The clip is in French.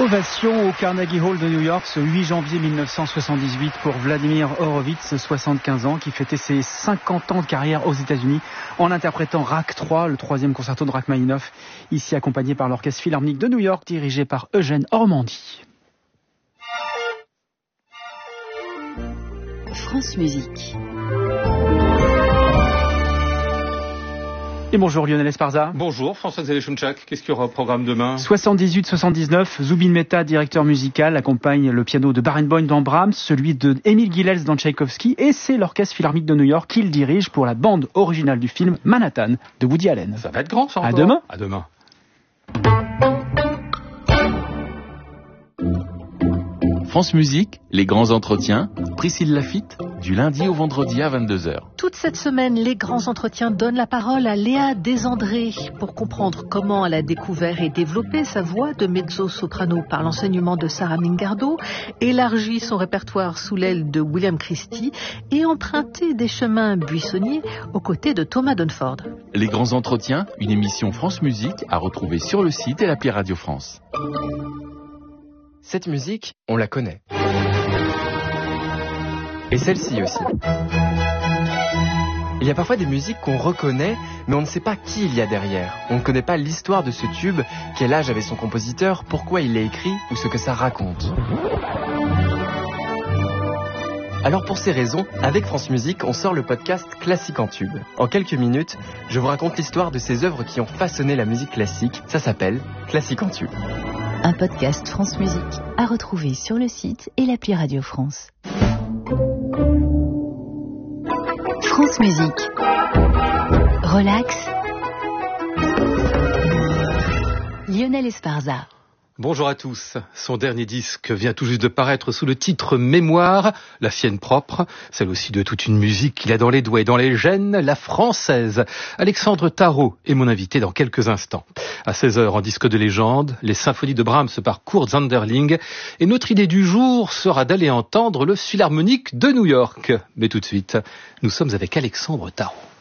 Ovation au Carnegie Hall de New York ce 8 janvier 1978 pour Vladimir Horowitz, 75 ans, qui fêtait ses 50 ans de carrière aux États-Unis en interprétant Rach 3, le troisième concerto de Rachmaninoff, ici accompagné par l'Orchestre Philharmonique de New York, dirigé par Eugène Ormandy. France Musique. Et bonjour Lionel Esparza. Bonjour François Zellechunchak, qu'est-ce qu'il y aura au programme demain ? 78-79, Zubin Mehta, directeur musical, accompagne le piano de Barenboim dans Brahms, celui de Emil Gilels dans Tchaïkovski, et c'est l'Orchestre Philharmonique de New York qu'il dirige pour la bande originale du film Manhattan de Woody Allen. Ça va être grand ça encore. À demain. À demain. France Musique, les grands entretiens, Priscille Laffitte, du lundi au vendredi à 22h. Toute cette semaine, les grands entretiens donnent la parole à Léa Desandré pour comprendre comment elle a découvert et développé sa voix de mezzo-soprano par l'enseignement de Sarah Mingardo, élargi son répertoire sous l'aile de William Christie et emprunté des chemins buissonniers aux côtés de Thomas Dunford. Les grands entretiens, une émission France Musique à retrouver sur le site et l'appli Radio France. Cette musique, on la connaît. Et celle-ci aussi. Il y a parfois des musiques qu'on reconnaît, mais on ne sait pas qui il y a derrière. On ne connaît pas l'histoire de ce tube, quel âge avait son compositeur, pourquoi il l'a écrit ou ce que ça raconte. Alors pour ces raisons, avec France Musique, on sort le podcast Classique en tube. En quelques minutes, je vous raconte l'histoire de ces œuvres qui ont façonné la musique classique. Ça s'appelle Classique en tube. Un podcast France Musique à retrouver sur le site et l'appli Radio France. France Musique. Relax. Lionel Esparza. Bonjour à tous. Son dernier disque vient tout juste de paraître sous le titre Mémoire, la sienne propre, celle aussi de toute une musique qu'il a dans les doigts et dans les gènes, la française. Alexandre Tarot est mon invité dans quelques instants. À 16h en disque de légende, les symphonies de Brahms par Kurt Sanderling. Et notre idée du jour sera d'aller entendre le Philharmonique de New York. Mais tout de suite, nous sommes avec Alexandre Tarot.